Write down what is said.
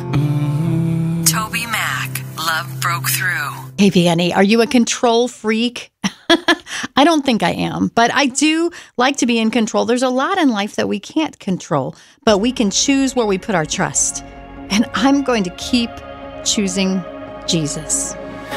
Toby Mac, Love Broke Through. Hey, Penny, are you a control freak? I don't think I am, but I do like to be in control. There's a lot in life that we can't control, but we can choose where we put our trust. And I'm going to keep choosing Jesus.